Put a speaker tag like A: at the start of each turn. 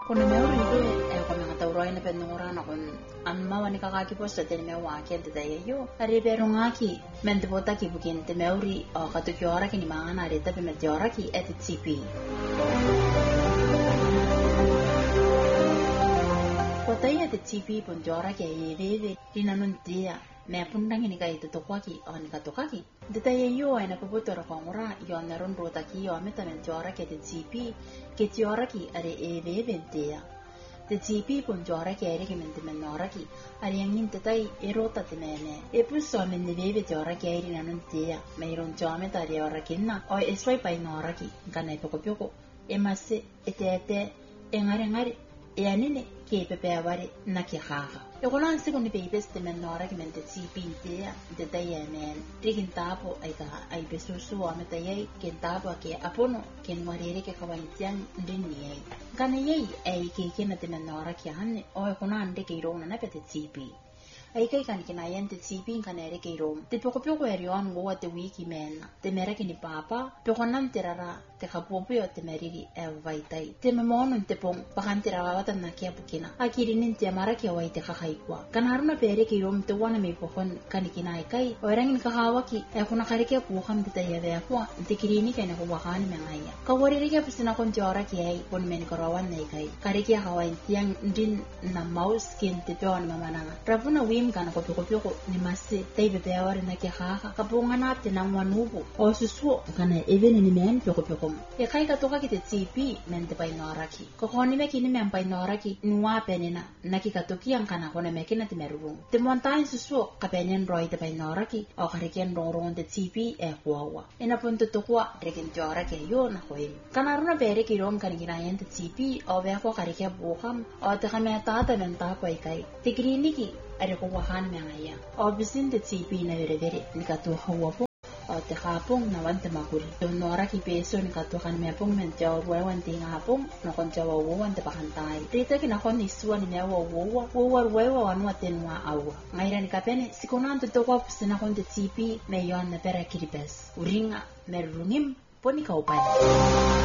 A: Kuna meuride kuna ngatauroi na penungurana kun amma wani kakakiposta tene mewaki ante tayo ari berungaki mendebota ki bukin te meuri katukiora ki ni mangana ari tapi metiora ki etcp Kotaya etcp ponjora ki yeve dinanuntia me pundangi ni kai totokwaki oni katokaki detaye yo ina popotora kongura yo naron rotaki yo metamentiora ki etcp ke tiora ki ari eve ventia The GP ponjora ki eri ki menora ki ari angin tetai erota temene e puso men ne veve tiora ki eri nanuntia me iron jame tari ora kinna o eswai pai nora ki kana poko e masse etete engare e anine ke pepe avare na ki haha e kola anse con i pepes te menora ki mente GP intia detai men rigin tapo ai besusu o metai ke tapo ke apono ke nuarere ke kawaintian ndini kana yei ke kena te menora ki hanne o kona ande ke irona na pete GP ai kai kan kina yente GP kana ere ke iro te poko eri on go te wiki men te mera ki ni papa poko nan terara te kapopio te meriri e vaitai te memono te pong pakantira wata na kia bukina akiri nin te mara ki wai te kakaikwa kana haruna pere ke iro te wana me pokon kan kina kai o erangin kakawaki e kuna karike puham te yave akwa te kirini kana ko wakani mengaya ka wari rike pusina kon jora ki ai kon men korawan nei kai karike hawain tiang din na mouse kin te peon mamananga ravuna wim kana ko ni masse te bebe awari na ki haha kapunga na te na wanubu o susu kana even ni men poko e kai ka toka ki te TP men te pai noraki ko koni me kini men pai noraki nuwa penena na ki ka toki ang kana kone me kina te meru te montain susu ka penen roi te pai noraki o kariken rongon te TP e kwawa ena punto to kwa reken jora ke yo na koi kana runa bere ki rom kan gina yen te TP o be ko karike buham o te kame ta men ta pai kai te kliniki are ko wahan me ngaya o bisin te TP na vere ni ka to hawa o te kapong na wante makuri. Yung nora ki peso ni katukan me pong men jawa buwan te nga pong na kon jawa wuwan te pakantay. Rita kinakon iswa ni mewa wuwar wewa wanwa tenwa awa. Ngayon ni kapene sikunan tutukwa pusina kon te TP me yon na pera kiribes. Uringa merungim po ni kaupan.